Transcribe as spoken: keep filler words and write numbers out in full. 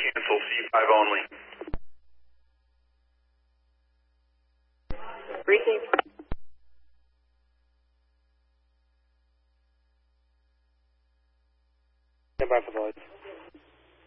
cancel, C five only. Precinct. Stand by for the lights.